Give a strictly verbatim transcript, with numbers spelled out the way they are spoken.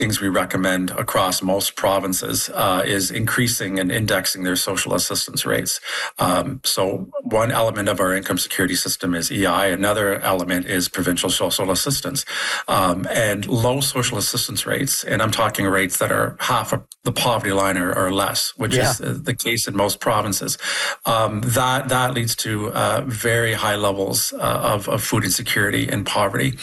things we recommend across most provinces uh, is increasing and indexing their social assistance rates. Um, so one element of our income security system is E I. Another element is provincial social assistance. Um, and low social assistance rates, and I'm talking rates that are half of the poverty line or, or less, which yeah. is the case in most provinces. Um, that, that leads to uh, very high levels uh, of, of food insecurity and poverty.